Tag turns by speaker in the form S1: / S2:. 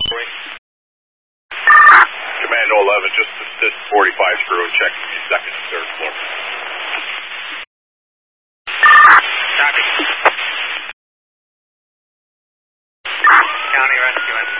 S1: Command 011, just assist 45 crew and check the second and third floor.
S2: Copy. County rescue.